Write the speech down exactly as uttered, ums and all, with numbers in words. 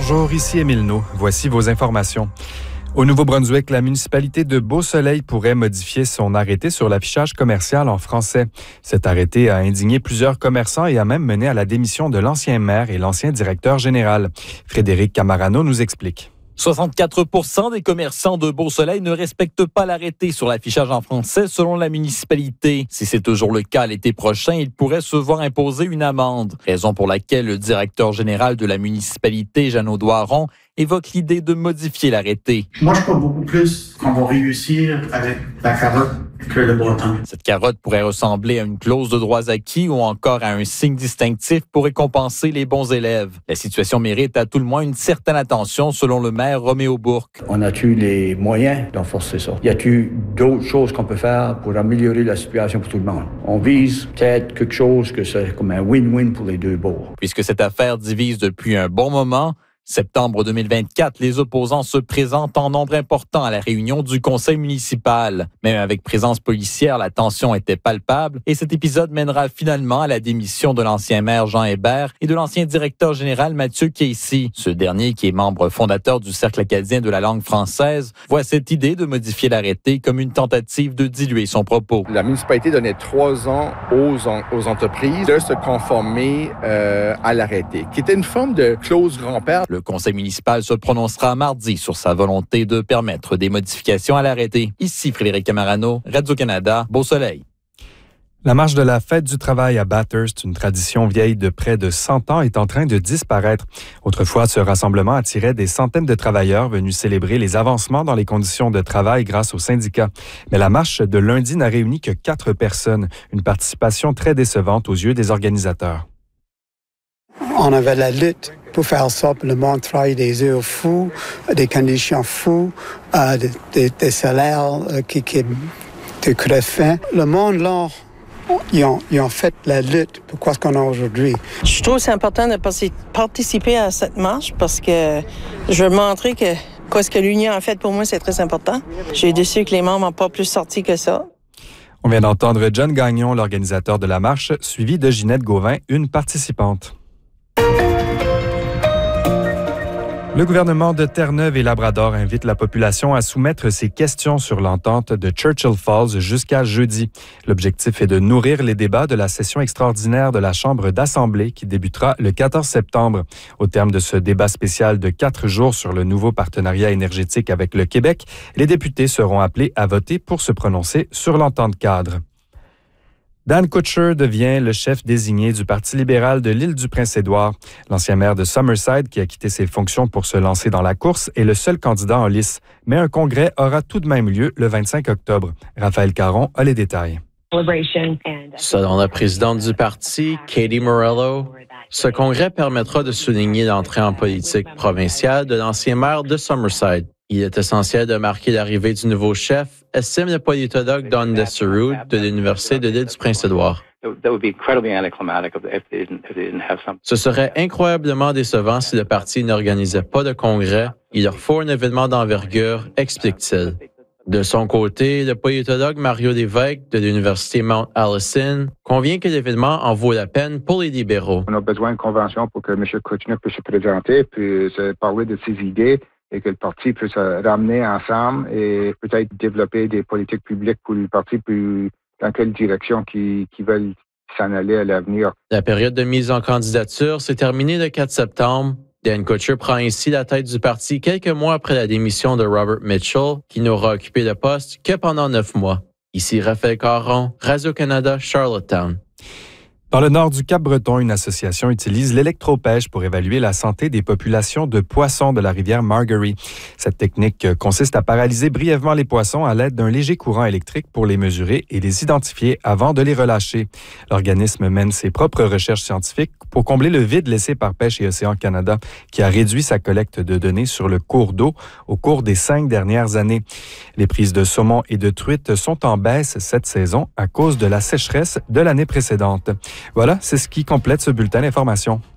Bonjour, ici Émile Naud. Voici vos informations. Au Nouveau-Brunswick, la municipalité de Beau-Soleil pourrait modifier son arrêté sur l'affichage commercial en français. Cet arrêté a indigné plusieurs commerçants et a même mené à la démission de l'ancien maire et l'ancien directeur général. Frédéric Camarano nous explique. soixante-quatre pour cent des commerçants de Beau-Soleil ne respectent pas l'arrêté sur l'affichage en français selon la municipalité. Si c'est toujours le cas l'été prochain, ils pourraient se voir imposer une amende. Raison pour laquelle le directeur général de la municipalité, Jeannot Doiron, évoque l'idée de modifier l'arrêté. Moi, je crois beaucoup plus qu'on va réussir avec la carotte que le bâton. Cette carotte pourrait ressembler à une clause de droits acquis ou encore à un signe distinctif pour récompenser les bons élèves. La situation mérite à tout le moins une certaine attention, selon le maire Roméo Bourque. On a-tu les moyens d'enforcer ça? Y a-tu d'autres choses qu'on peut faire pour améliorer la situation pour tout le monde? On vise peut-être quelque chose que c'est comme un win-win pour les deux bords. Puisque cette affaire divise depuis un bon moment, septembre deux mille vingt-quatre, les opposants se présentent en nombre important à la réunion du conseil municipal. Même avec présence policière, la tension était palpable et cet épisode mènera finalement à la démission de l'ancien maire Jean Hébert et de l'ancien directeur général Mathieu Casey. Ce dernier, qui est membre fondateur du Cercle acadien de la langue française, voit cette idée de modifier l'arrêté comme une tentative de diluer son propos. La municipalité donnait trois ans aux, en, aux entreprises de se conformer euh, à l'arrêté, qui était une forme de clause grand-père. Le conseil municipal se prononcera mardi sur sa volonté de permettre des modifications à l'arrêté. Ici Frédéric Camarano, Radio-Canada, Beau-Soleil. La marche de la fête du travail à Bathurst, une tradition vieille de près de cent ans, est en train de disparaître. Autrefois, ce rassemblement attirait des centaines de travailleurs venus célébrer les avancements dans les conditions de travail grâce aux syndicats. Mais la marche de lundi n'a réuni que quatre personnes, une participation très décevante aux yeux des organisateurs. On avait la lutte pour faire ça, pour le monde travaille des heures fous, des conditions fous, euh, des, des, des salaires euh, qui, qui te crèvent. Le monde, là, ils ont, ils ont fait la lutte pour quoi ce qu'on a aujourd'hui. Je trouve que c'est important de participer à cette marche parce que je veux montrer que quoi ce que l'Union a fait pour moi, c'est très important. J'ai déçu que les membres n'ont pas plus sorti que ça. On vient d'entendre John Gagnon, l'organisateur de la marche, suivi de Ginette Gauvin, une participante. Le gouvernement de Terre-Neuve et Labrador invite la population à soumettre ses questions sur l'entente de Churchill Falls jusqu'à jeudi. L'objectif est de nourrir les débats de la session extraordinaire de la Chambre d'Assemblée qui débutera le quatorze septembre. Au terme de ce débat spécial de quatre jours sur le nouveau partenariat énergétique avec le Québec, les députés seront appelés à voter pour se prononcer sur l'entente cadre. Dan Kutcher devient le chef désigné du Parti libéral de l'île du Prince-Édouard. L'ancien maire de Summerside, qui a quitté ses fonctions pour se lancer dans la course, est le seul candidat en lice. Mais un congrès aura tout de même lieu le vingt-cinq octobre. Raphaël Caron a les détails. Selon la présidente du parti, Katie Morello, ce congrès permettra de souligner l'entrée en politique provinciale de l'ancien maire de Summerside. Il est essentiel de marquer l'arrivée du nouveau chef, estime le politologue Don Desseroud de l'Université de l'île du Prince-Édouard. Ce serait incroyablement décevant si le parti n'organisait pas de congrès. Il leur faut un événement d'envergure, explique-t-il. De son côté, le politologue Mario Lévesque de l'Université Mount Allison convient que l'événement en vaut la peine pour les libéraux. On a besoin d'une convention pour que M. Kutcher puisse se présenter, puisse parler de ses idées, et que le parti puisse se ramener ensemble et peut-être développer des politiques publiques pour le parti, puis dans quelle direction qui, qui veulent s'en aller à l'avenir. La période de mise en candidature s'est terminée le quatre septembre. Dan Kutcher prend ainsi la tête du parti quelques mois après la démission de Robert Mitchell, qui n'aura occupé le poste que pendant neuf mois. Ici Raphaël Caron, Radio-Canada, Charlottetown. Dans le nord du Cap-Breton, une association utilise l'électropêche pour évaluer la santé des populations de poissons de la rivière Margaree. Cette technique consiste à paralyser brièvement les poissons à l'aide d'un léger courant électrique pour les mesurer et les identifier avant de les relâcher. L'organisme mène ses propres recherches scientifiques pour combler le vide laissé par Pêche et Océan Canada, qui a réduit sa collecte de données sur le cours d'eau au cours des cinq dernières années. Les prises de saumon et de truites sont en baisse cette saison à cause de la sécheresse de l'année précédente. Voilà, c'est ce qui complète ce bulletin d'information.